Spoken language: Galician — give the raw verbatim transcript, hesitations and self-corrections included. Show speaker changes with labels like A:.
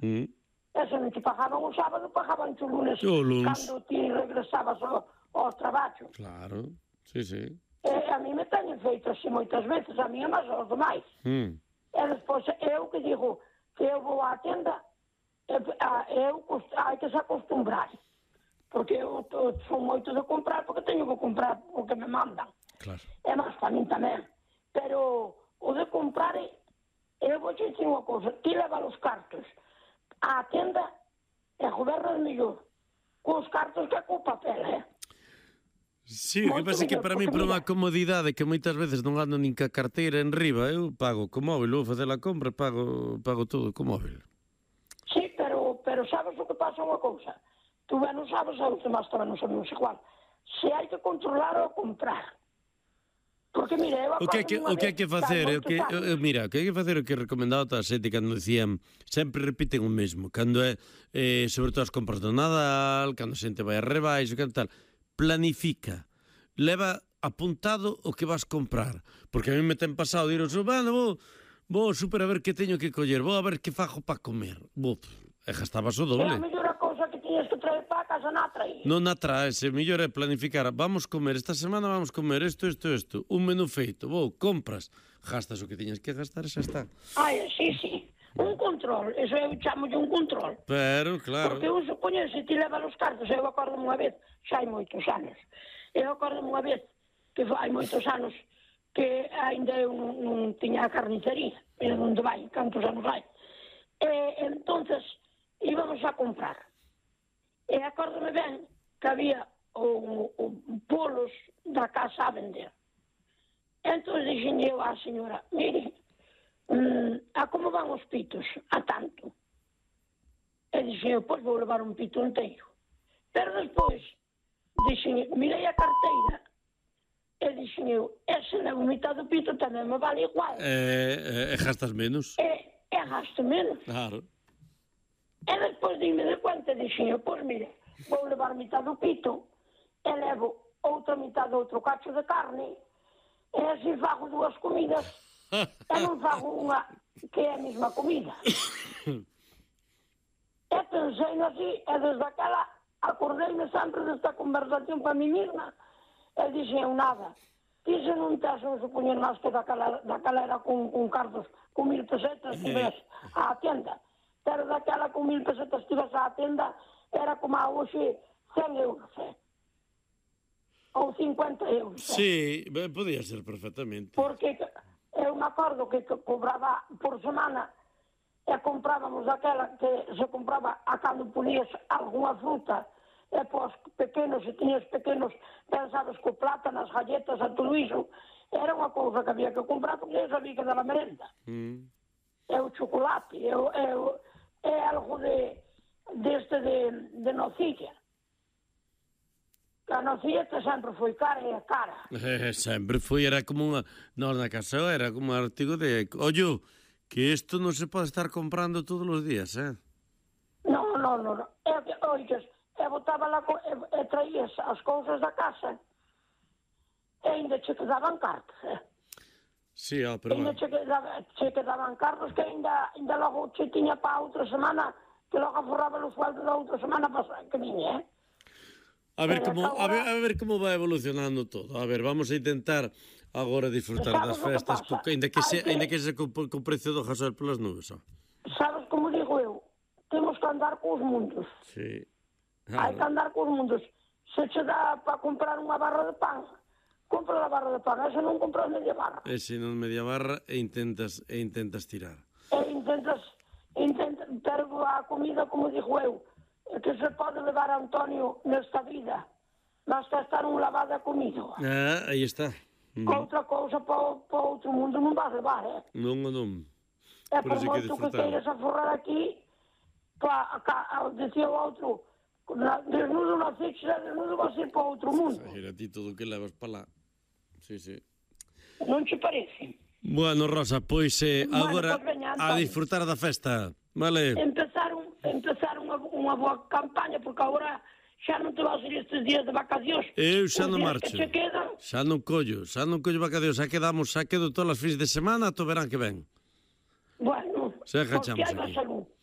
A: Mm.
B: E se non te pagaban o sábado, pagaban o lunes,
A: o lunes,
B: cando ti regresabas ao, ao traballo.
A: Claro, sí, sí.
B: E a mí me teñen feito así moitas veces, a mí é máis aos demais.
A: Mm.
B: E despois eu que digo que eu vou á tenda, e, a, eu hai que se acostumbrar. Porque eu, eu son moito de comprar, porque teño que comprar o que me mandan.
A: Claro.
B: É máis para min tamén. Pero o de comprar, eu vou dicir unha cousa, ti leva os cartos á tenda e gobernas mellor cos cartos que co papel, eh?
A: Sí, o que pasa é que para mí, por unha comodidade que moitas veces non ando nin ca carteira en riba, eu pago co móvil, vou facer a compra, pago pago todo co móvil.
B: Sí, pero, pero sabes o que pasa unha cousa? Tú ben non sabes, a os demás tamén non sabemos igual. Se hai que controlar ou comprar. Porque, mira, eu
A: O que hai que, o que, hai que facer, o que, o, mira, o que hai que facer o que recomendaba toda a xente cando decían, sempre repiten o mesmo, cando é, eh, sobre todo as compras do Nadal, cando a xente vai a rebaixo, cando tal, planifica, leva apuntado o que vas comprar, porque a mí me ten pasado, diros, bueno, vou, vou super a ver que teño que coller, vou a ver que fajo para comer, vou, e gastabas o doble.
B: É a mellor a cousa que tiñes que traer para a casa na traí.
A: Non a traes, o mellor é planificar, vamos comer, esta semana vamos comer isto, isto, isto, un menú feito, vou, compras, gastas o que tiñas que gastar e xa está.
B: Ai, sí, sí, un control, eso eu chamo de un control.
A: Pero, claro.
B: Porque eu supoño, se ti leva os cartos, eu acordo unha vez, xa hai moitos anos, eu acordo unha vez, que hai moitos anos, que ainda eu non, non tiña a carnicería, pero onde vai, cantos anos hai. E, entonces, íbamos a comprar. E acórdome ben que había o, o polos da casa a vender. Entón dixen eu á señora, mire, mm, a como van os pitos? A tanto. E dixen eu, pois vou levar un pito inteiro. Pero despois, dixen, mirei a carteira, e dixen eu, ese levo mitad do pito tamén me vale igual.
A: E, e, e gastas menos.
B: E, e gasto menos.
A: Claro.
B: E despois dime de cuenta, dixen eu, pois mire, vou levar mitad do pito, e levo outra mitad do outro cacho de carne, e así fago dúas comidas, e non fago unha que é a mesma comida. E pensei así, e desde aquela acordeime sempre desta conversación para mí mesma, e dixen eu nada, ti se non tes un supoñer máis que daquela, daquela era con, con cartos, con mil pesetas, que ves á tienda, pero daquela con mil pesetas que ves á tenda, era como a hoxe cen euros, eh? Ou cincuenta euros.
A: Sí, eh? Podía ser perfectamente.
B: Porque eu me acordo que, que cobraba por semana e comprábamos daquela que se compraba a cando ponías algunha fruta e pos pequenos, se tiñas pequenos, pensabas co plátano, as galletas, a todo iso, era unha cousa que había que comprar porque eu sabía que daba merenda.
A: Mm.
B: É o chocolate, é, é, é algo de deste de, de nocilla. A nocilla que sempre foi cara e é cara.
A: Eh, sempre foi, era como unha... Nós na casa era como un artigo de... Ollo, que isto non se pode estar comprando todos os días, eh?
B: Non, non, non. É que, oiches, e botaba la, e, e traías as cousas da casa e ainda che quedaban cartas, eh?
A: Sí, ó, pero...
B: Ainda che, quedaba, che quedaban cartas que ainda, ainda logo che tiña para outra semana, que logo aforraba o sueldo da outra semana pasada que viña, eh?
A: A ver, como, a, ver, a ver como vai evolucionando todo. A ver, vamos a intentar agora disfrutar das festas, porque ainda que se, que... ainda que se co, co precio do gasoil polas nubes, ó.
B: Sabes como digo eu? Temos que andar cos mundos.
A: Sí.
B: Ah, hai que andar cos mundos. Se che dá para comprar unha barra de pan, compra a barra de pan, e se non compras media barra.
A: E se non media barra e intentas e intentas tirar.
B: E intentas, intentas, pero a comida, como digo eu, que se pode levar a Antonio nesta vida, basta estar un lavado de comida.
A: Ah, aí está.
B: Mm. Outra cousa para pa outro mundo non vas levar, eh?
A: Non, non.
B: É por, por moito que, que queiras aforrar aquí, pa, a, decía o outro, desnudo na ficha, desnudo vas ir para outro mundo.
A: Era ti todo o que levas para lá. Sí, sí.
B: Non che parece?
A: Bueno, Rosa, pois eh,
B: bueno,
A: agora
B: pues veña,
A: a disfrutar da festa. Vale.
B: Empezaron, empezaron unha, unha boa campaña, porque agora xa non te vas a ir estes días de vacacións.
A: Eu xa non marcho.
B: Quedan...
A: Xa non collo, xa non collo vacacións, xa quedamos, xa quedo todas as fins de semana ata o verán que ven.
B: Bueno,
A: xa agachamos
B: porque hai
A: aquí.
B: salud.